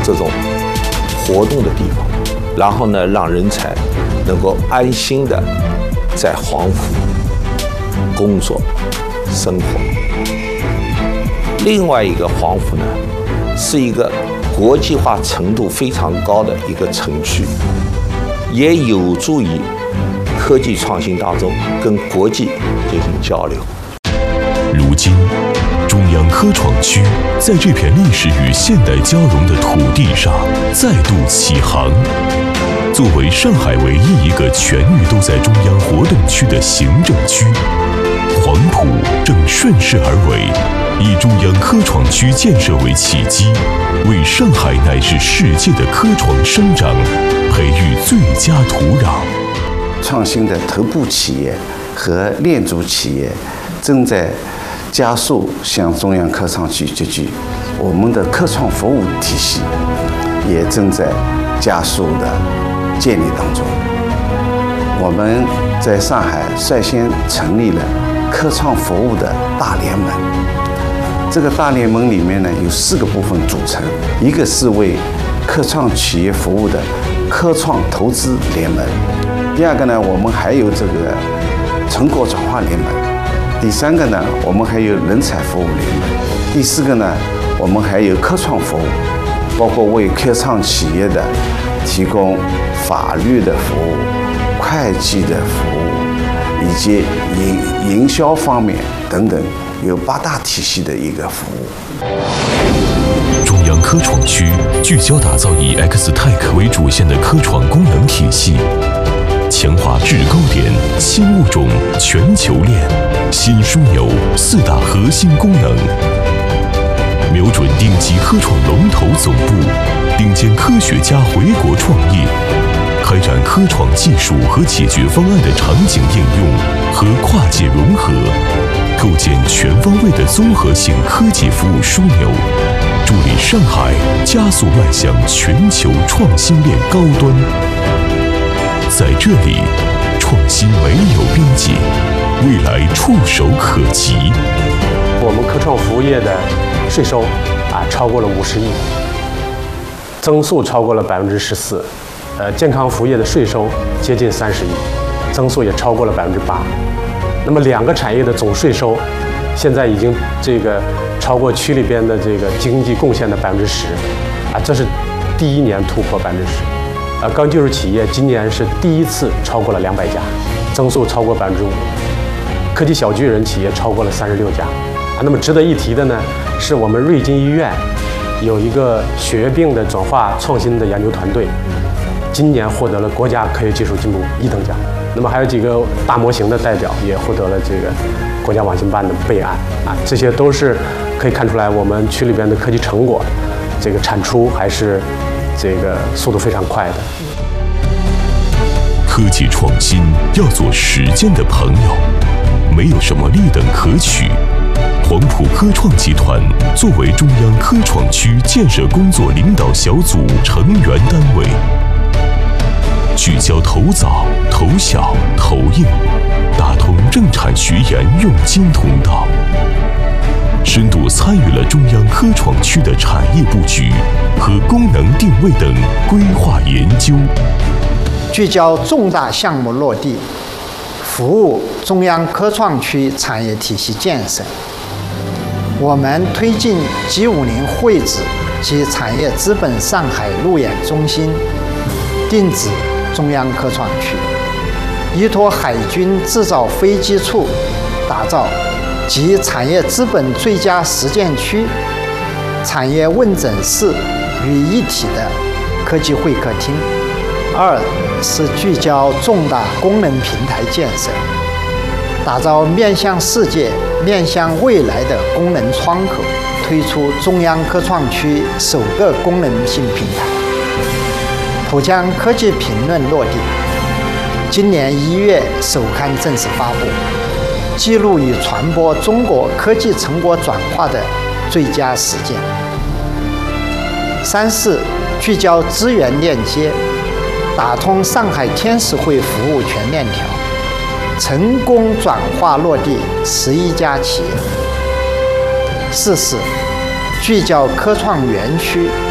这种活动的地方，然后呢，让人才能够安心的在黄埔工作生活。另外一个黄埔呢，是一个国际化程度非常高的一个城区，也有助于科技创新当中跟国际进行交流。 如今，中央科创区在这片历史与现代交融的土地上再度起航。作为上海唯一一个全域都在中央活动区的行政区，黄埔正顺势而为，以中央科创区建设为契机，为上海乃至世界的科创生长培育最佳土壤。 创新的头部企业和链足企业正在加速向中央科创区集聚，我们的科创服务体系也正在加速的建立当中。我们在上海率先成立了科创服务的大联盟。这个大联盟里面呢，有4个部分组成，一个是为科创企业服务的科创投资联盟，第二个呢，我们还有这个成果转化联盟，第3个呢，我们还有人才服务联盟，第4个呢，我们还有科创服务，包括为科创企业的提供法律的服务、会计的服务，以及营销方面等等，有8大体系的一个服务。 中央科创区聚焦打造以 X-Tech 为主线的科创功能体系，强化制高点、新物种、全球链、新枢纽4大核心功能，瞄准顶级科创龙头总部，顶尖科学家回国创业，开展科创技术和解决方案的场景应用和跨界融合，构建全方位的综合性科技服务枢纽，助力上海加速迈向全球创新链高端。在这里，创新没有边界，未来触手可及。 我们科创服务业的税收超过了50亿，增速超过了14%。健康服务业的税收接近30亿，增速也超过了8%。那么2个产业的总税收，现在已经超过区里边的经济贡献的10%，这是第1年突破10%。高技术企业今年是第1次超过了200家，增速超过5%。科技小巨人企业超过了36家。那么值得一提的呢，是我们瑞金医院有一个血液病的转化创新的研究团队，今年获得了国家科学技术进步1等奖。那么还有几个大模型的代表也获得了国家网信办的备案这些都是可以看出来我们区里边的科技成果，产出还是速度非常快的。 科技创新要做实践的朋友，没有什么立等可取。黄埔科创集团作为中央科创区建设工作领导小组成员单位，聚焦投早、投小、投硬，打通政产学研用经通道，深度参与了中央科创区的产业布局和功能定位等规划研究， 聚焦重大项目落地，服务中央科创区产业体系建设。我们推进 G50会址及产业资本上海路演中心定址中央科创区，依托海军制造飞机处打造集产业资本最佳实践区、产业问诊室于一体的科技会客厅。2是聚焦重大功能平台建设，打造面向世界、面向未来的功能窗口，推出中央科创区首个功能性平台。浦江科技评论落地，今年1月首刊正式发布，记录与传播中国科技成果转化的最佳实践。3是聚焦资源链接，打通上海天使会服务全链条，成功转化落地11家企业。4是聚焦科创园区，